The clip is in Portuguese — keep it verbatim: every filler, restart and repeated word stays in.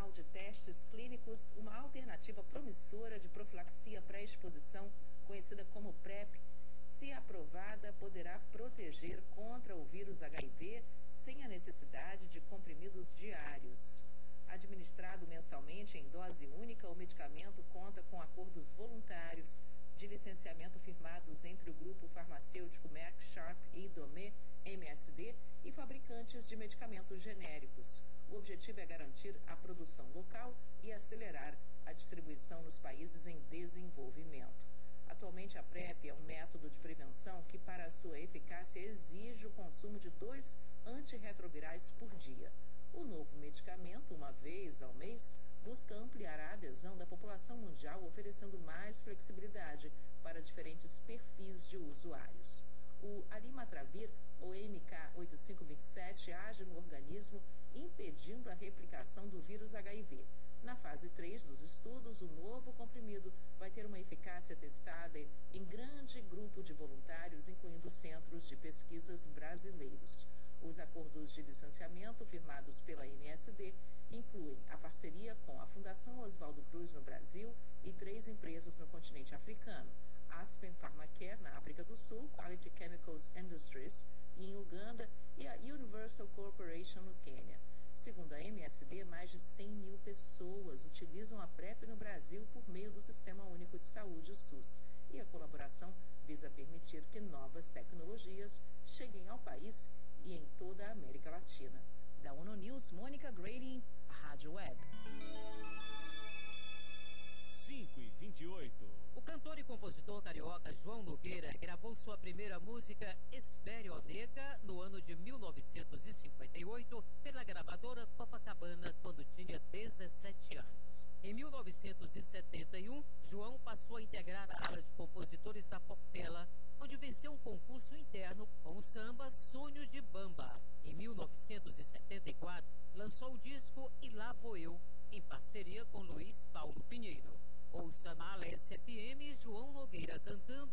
Nacional de Testes Clínicos, uma alternativa promissora de profilaxia pré-exposição, conhecida como PrEP, se aprovada, poderá proteger contra o vírus H I V sem a necessidade de comprimidos diários. Administrado mensalmente em dose única, o medicamento conta com acordos voluntários de licenciamento firmados entre o grupo farmacêutico Merck Sharp e Idome M S D e fabricantes de medicamentos genéricos. O objetivo é garantir a produção local e acelerar a distribuição nos países em desenvolvimento. Atualmente, a PrEP é um método de prevenção que, para a sua eficácia, exige o consumo de dois antirretrovirais por dia. O novo medicamento, uma vez ao mês, busca ampliar a adesão da população mundial, oferecendo mais flexibilidade para diferentes perfis de usuários. O Alimatravir, ou M K oito cinco dois sete, age no organismo, impedindo a replicação do vírus H I V. Na fase três dos estudos, o novo comprimido vai ter uma eficácia testada em grande grupo de voluntários, incluindo centros de pesquisas brasileiros. Os acordos de licenciamento firmados pela M S D incluem a parceria com a Fundação Oswaldo Cruz no Brasil e três empresas no continente africano: Aspen Pharmacare na África do Sul, Quality Chemicals Industries em Uganda e a Universal Corporation no Quênia. Segundo a M S D, mais de cem mil pessoas utilizam a PrEP no Brasil por meio do Sistema Único de Saúde, o SUS, e a colaboração visa permitir que novas tecnologias cheguem ao país e em toda a América Latina. Da ONU News, Mônica Grayling, Rádio Web. cinco e vinte e oito. O cantor e compositor carioca João Nogueira gravou sua primeira música Espere Ó Nega no ano de mil novecentos e cinquenta e oito pela gravadora Copacabana quando tinha dezessete anos. Em mil novecentos e setenta e um, João passou a integrar a ala de compositores da Portela, onde venceu um concurso interno com o samba Sonho de Bamba. Em mil novecentos e setenta e quatro, lançou o disco E Lá Vou Eu, em parceria com Luiz Paulo Pinheiro. Ouça na Alesse F M João Nogueira cantando